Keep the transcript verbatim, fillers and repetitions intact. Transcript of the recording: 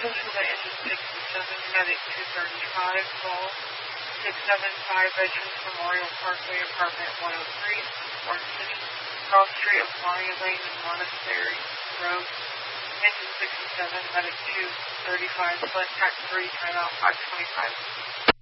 Coachella Engine sixty-seven, Medic two thirty-five, call six seven five Veterans Memorial Parkway, Apartment one oh three, Orange City, Cross Street of Flying Lane and Monastery Road. Engine sixty-seven, Medic two thirty-five, select tax three, timeout five twenty-five.